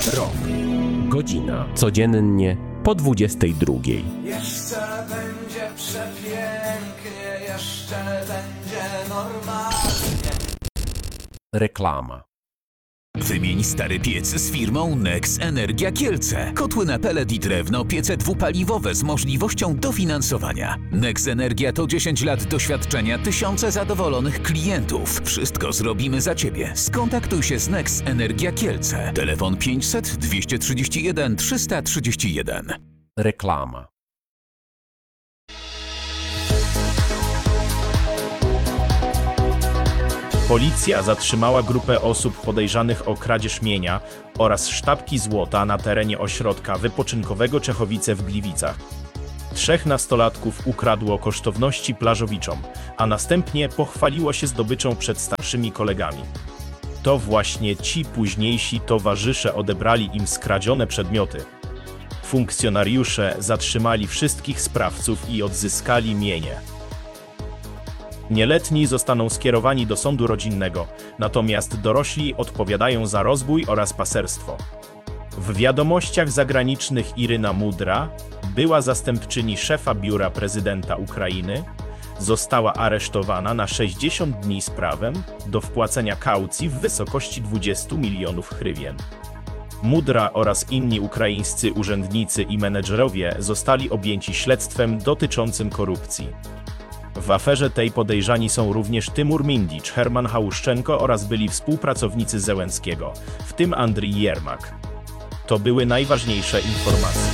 Rok. Godzina. Codziennie po 22. Jeszcze będzie przepięknie, jeszcze będzie normalnie. Reklama. Wymień stary piec z firmą Nex Energia Kielce. Kotły na pelet i drewno, piece dwupaliwowe z możliwością dofinansowania. Nex Energia to 10 lat doświadczenia, tysiące zadowolonych klientów. Wszystko zrobimy za Ciebie. Skontaktuj się z Nex Energia Kielce. Telefon 500 231 331. Reklama. Policja zatrzymała grupę osób podejrzanych o kradzież mienia oraz sztabki złota na terenie ośrodka wypoczynkowego Czechowice w Gliwicach. 3 nastolatków ukradło kosztowności plażowiczom, a następnie pochwaliło się zdobyczą przed starszymi kolegami. To właśnie ci późniejsi towarzysze odebrali im skradzione przedmioty. Funkcjonariusze zatrzymali wszystkich sprawców i odzyskali mienie. Nieletni zostaną skierowani do sądu rodzinnego, natomiast dorośli odpowiadają za rozbój oraz paserstwo. W wiadomościach zagranicznych Iryna Mudra, była zastępczyni szefa biura prezydenta Ukrainy, została aresztowana na 60 dni z prawem do wpłacenia kaucji w wysokości 20 milionów hrywien. Mudra oraz inni ukraińscy urzędnicy i menedżerowie zostali objęci śledztwem dotyczącym korupcji. W aferze tej podejrzani są również Tymur Mindicz, Herman Hałuszczenko oraz byli współpracownicy Zełenskiego, w tym Andrii Jermak. To były najważniejsze informacje.